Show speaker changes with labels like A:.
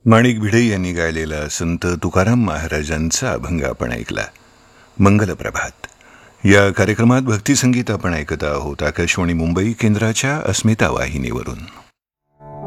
A: माणिक भिडे यांनी गायलेला संत तुकाराम महाराजांचा अभंग आपण ऐकला. मंगलप्रभात या कार्यक्रमात भक्तिसंगीत आपण ऐकत आहोत आकाशवाणी मुंबई केंद्राच्या अस्मिता वाहिनीवरून.